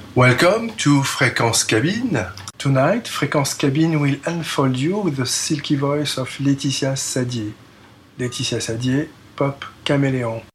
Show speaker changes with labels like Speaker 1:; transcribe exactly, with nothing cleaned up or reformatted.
Speaker 1: Welcome to Fréquence Cabine. Tonight, Fréquence Cabine will unfold you with the silky voice of Laetitia Sadier. Laetitia Sadier, pop caméléon.